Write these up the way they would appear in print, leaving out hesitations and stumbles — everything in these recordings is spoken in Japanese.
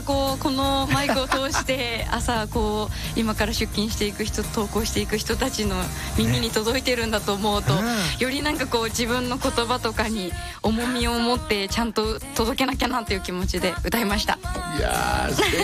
このマイクを通して朝今から出勤していく人、投稿していく人たちの耳に届いてるんだと思うと、よりなんか自分の言葉とかに重みを持ってちゃんと届けなきゃなという気持ちで歌いました。 いやー素敵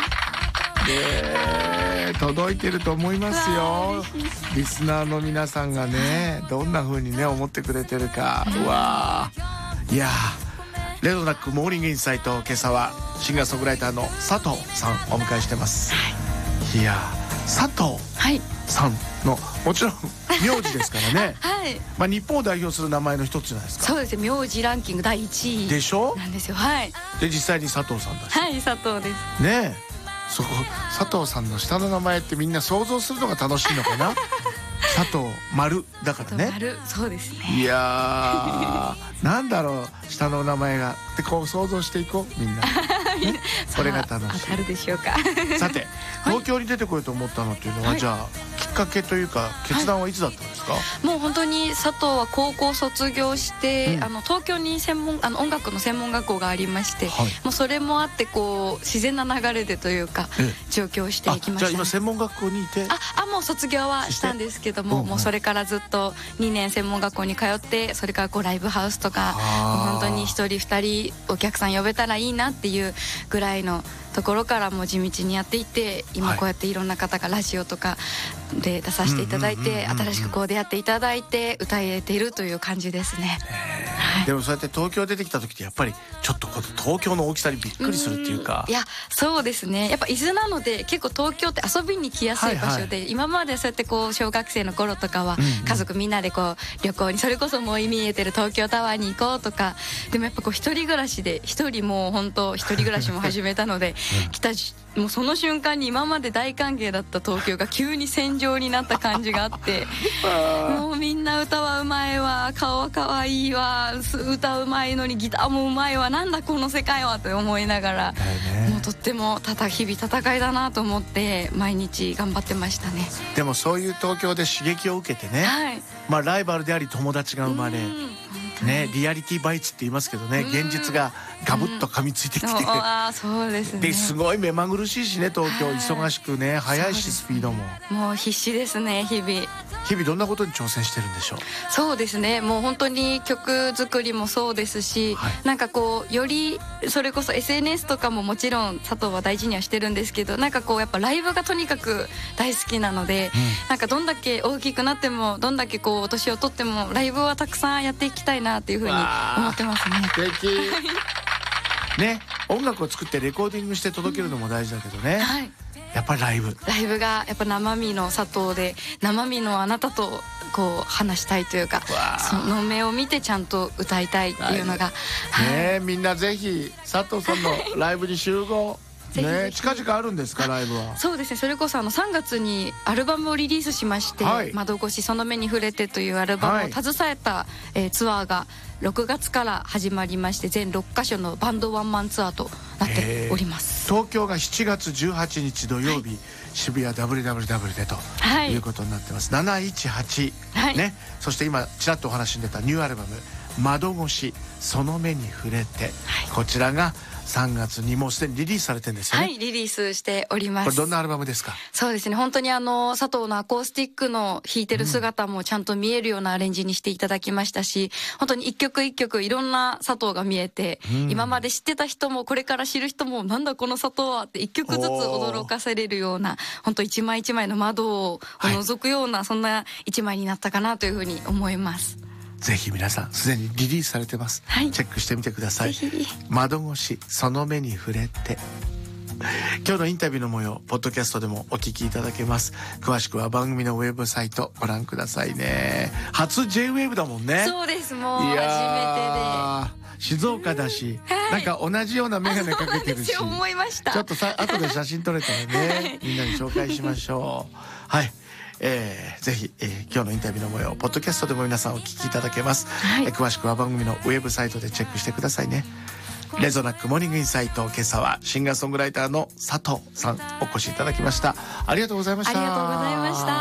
届いてると思いますよ。リスナーの皆さんがね、どんな風にね思ってくれてるか。うわー、いやー、レドナックモーニングインサイト、今朝はシンガーソングライターの佐藤さんお迎えしてます。いやー、佐藤さんのもちろん名字ですからねはい、 まあ、日本を代表する名前の一つじゃないですか。 そうですね、名字ランキング第1位でしょなんですよ。はい、 で実際に佐藤さんだし、 はい、佐藤ですねえ。そこ佐藤さんの下の名前ってみんな想像するのが楽しいのかな佐藤丸だからね。 丸、そうですね。 いやーなんだろう、下の名前がって想像していこうみんなこれが楽しい。 当たるでしょうかさて、東京に出てこようと思ったのっていうのは、じゃあきっかけというか決断はいつだったんですか？ もう本当に佐藤は高校卒業して、東京に音楽の専門学校がありまして、もうそれもあって自然な流れでというか上京していきました。 じゃあ今専門学校にいて、 もう卒業はしたんですけども、もうそれからずっと2年専門学校に通って、それからライブハウスとか本当に1人2人お客さん呼べたらいいなっていうぐらいのところからも地道にやっていて、今こうやっていろんな方がラジオとかで出させていただいて、新しく出会っていただいて歌えているという感じですね。 でもそうやって東京出てきた時ってやっぱりちょっと東京の大きさにびっくりするっていうか。 いや、そうですね、やっぱ伊豆なので結構東京って遊びに来やすい場所で、今までそうやって小学生の頃とかは家族みんなで旅行に、それこそもう見えてる東京タワーに行こうとか、でもやっぱ一人暮らしでもう本当一人暮らしも始めたのでもうその瞬間に今まで大歓迎だった東京が急に戦場になった感じがあってもうみんな歌はうまいわ、顔はかわいいわ、歌うまいのにギターもうまいわ、なんだこの世界はと思いながら、もうとっても日々戦いだなと思って毎日頑張ってましたね。 でもそういう東京で刺激を受けてね、まあライバルであり友達が生まれね、リアリティバイツって言いますけどね、現実がガブッと噛みついてきて、 そうですね。 ですごい目まぐるしいしね、東京忙しくね、速いしスピードも。もう必死ですね、日々 どんなことに挑戦してるんでしょう？ そうですね、もう本当に曲作りもそうですし、なんかよりそれこそ SNS とかももちろん佐藤は大事にはしてるんですけど、なんかやっぱライブがとにかく大好きなので、なんかどんだけ大きくなってもどんだけ年を取ってもライブはたくさんやっていきたいなっていうふうに思ってますね。 素敵ね、音楽を作ってレコーディングして届けるのも大事だけどね、やっぱりライブがやっぱ生身の佐藤で、生身のあなたと話したいというか、その目を見てちゃんと歌いたいっていうのが、 みんなぜひ佐藤さんのライブに集合ね、近々あるんですか、ライブは？ そうですね、それこそ3月にアルバムをリリースしまして「窓越しその目に触れて」というアルバムを携えた、ツアーが6月から始まりまして、全6カ所のバンドワンマンツアーとなっております。 東京が7月18日土曜日、渋谷 WWW でということになってます。718、ね、そして今ちらっとお話に出たニューアルバム「窓越しその目に触れて」、こちらが3月にもうすでにリリースされてるんですよね。 リリースしております。 これどんなアルバムですか？ そうですね、本当に佐藤のアコースティックの弾いてる姿もちゃんと見えるようなアレンジにしていただきましたし、本当に一曲一曲いろんな佐藤が見えて、今まで知ってた人もこれから知る人もなんだこの佐藤はって一曲ずつ驚かされるような、本当一枚一枚の窓を覗くような、そんな一枚になったかなというふうに思います。 ぜひ皆さんすでにリリースされてます、チェックしてみてください。窓越しその目に触れて。今日のインタビューの模様ポッドキャストでもお聞きいただけます。詳しくは番組のウェブサイトご覧くださいね。初 J-WAVE だもんね。 そうです、もう初めてで静岡だし、なんか同じような眼鏡かけてるし、 思いました。 ちょっと後で写真撮れたらね、みんなに紹介しましょう。ぜひ、今日のインタビューの模様ポッドキャストでも皆さんお聞きいただけます、詳しくは番組のウェブサイトでチェックしてくださいね。レゾナックモーニングインサイト、今朝はシンガーソングライターの佐藤さんお越しいただきました。ありがとうございました。 ありがとうございました。